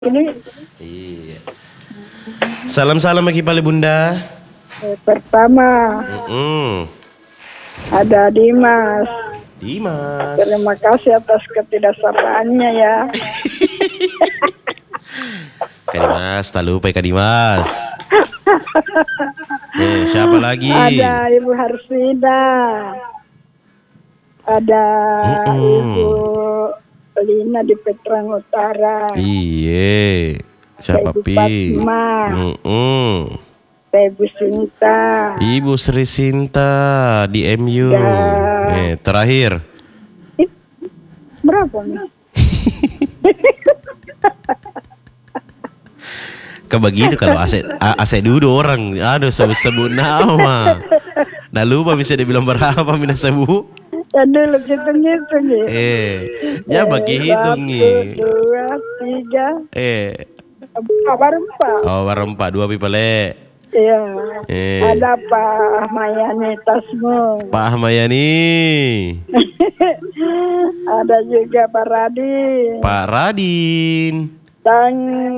Ini Iya. Salam-salam bagi Pale Bunda. pertama Mm-mm. ada Dimas. Dimas. Terima kasih atas ketidaksabarannya ya. Kak Dimas, tak lupa Kak Dimas. Siapa lagi? Ada Ibu Harsida. Ada Ibu Lina di Petrang Utara. Iye. Siapa Ibu Pi? Fatma. Ibu Sinta. Ibu Sri Sinta di MU. Terakhir. Berapa nih? Begitu kalau aset dulu orang. Aduh, sebut nama. Nah lupa bisa dibilang berapa mina sebut. Ya dulu hitung-hitung ya. Ya bagi hitung nih. 1, 2, 3. Baru 4. Oh, baru 4, 2 pipale. Iya. Ada Pak Mayani Tasmu. Pak Ahmayani. Ada juga Pak Radin. Pak Radin. Dan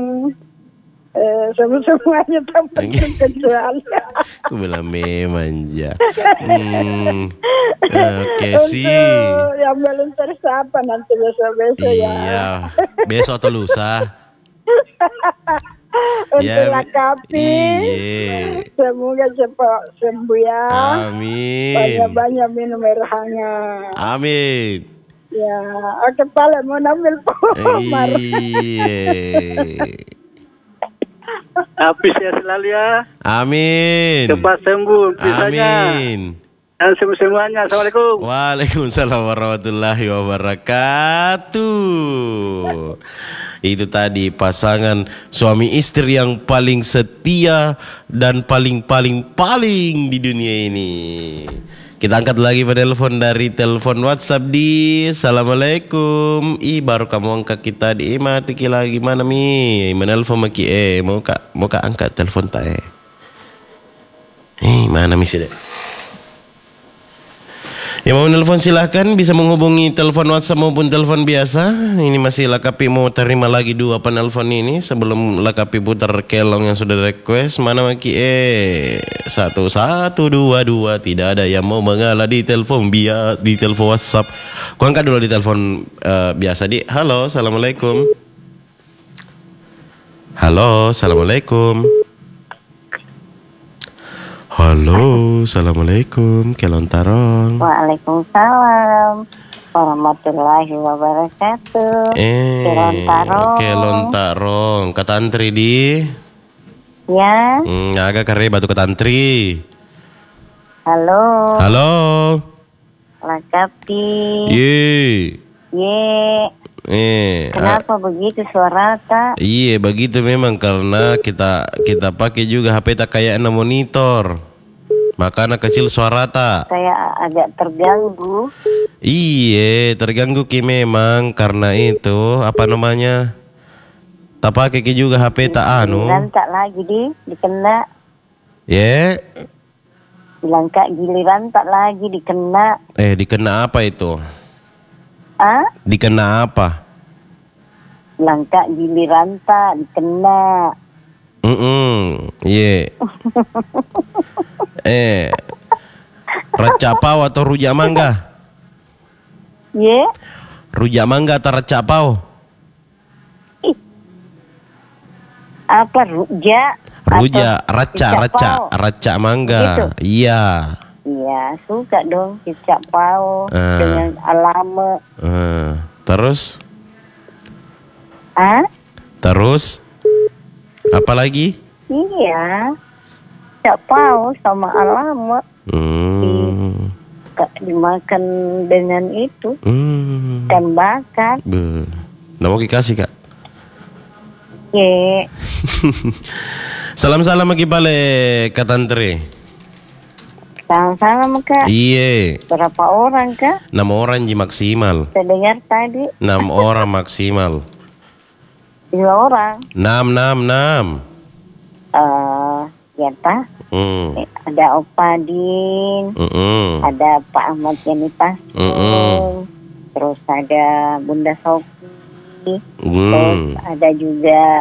semuanya tanpa kecuali. Aku bilang memang ya. Oke sih. Untuk yang belum tersapa nanti besok-besok ya. Iya. Besok atau lusa. Untuk lakapi. Iya. Semoga cepat sembuh ya. Amin. Banyak-banyak minum air hangat. Amin. Ya, oke Pale mau ambil pomar. Iya. Habis ya selalu ya. Amin. Cepat sembuh bisanya. Amin. Dan semuanya. Assalamualaikum. Waalaikumsalam warahmatullahi wabarakatuh. Itu tadi pasangan suami istri yang paling setia dan paling di dunia ini. Kita angkat lagi telepon dari telepon WhatsApp di Assalamualaikum. Baru kamu angkat kita di mati lagi mana mi? Menelpon maki mau kak angkat telepon tak mana mi sih deh? Yang mau nelpon silahkan, bisa menghubungi telepon WhatsApp maupun telepon biasa. Ini masih Lakapi mau terima lagi 2 penelpon ini sebelum Lakapi putar kelong yang sudah request. Mana maki 1122, tidak ada yang mau mengalah di telepon di telepon WhatsApp. Ku angkat dulu di telepon biasa di. Halo, assalamualaikum. Halo, assalamualaikum. Halo, assalamualaikum, Kelontarong. Waalaikumsalam warahmatullahi wabarakatuh. Kelontarong, Katantri di. Ya. Agak kare batu Katantri. Halo. Halo. Lakapi. Ye. Kenapa begitu suara tak? Iya begitu memang karena kita pakai juga HP tak kayak monitor, makanya kecil suara tak. Kayak agak terganggu. Iya terganggu ki memang karena itu apa namanya? Tak pakai ki juga HP tak anu. Giliran tak lagi dikena. Bilang kak giliran tak lagi dikena. Dikena apa itu? Dikena apa? Langkah giliran tak dikena. Racapau atau rujak mangga? Rujak mangga atau racapau? Apa rujak? Raca mangga. Gitu? Iya. Iya, suka dong kicap pau dengan alame. Terus? Terus? Apa lagi? Iya, kicap pau sama alame. Dimakan dengan itu. Ikan bakar. Nggak mau dikasih kak? Salam-salam lagi balik Katantri. Salam-salam kak. Iya. Berapa orang kak? 6 orang maksimal. Saya dengar tadi 6 orang maksimal. 2 orang. 6. Ya tak. Ada Opa Din. Ada Pak Ahmad Yani Pasung. Terus ada Bunda Sofi. Terus ada juga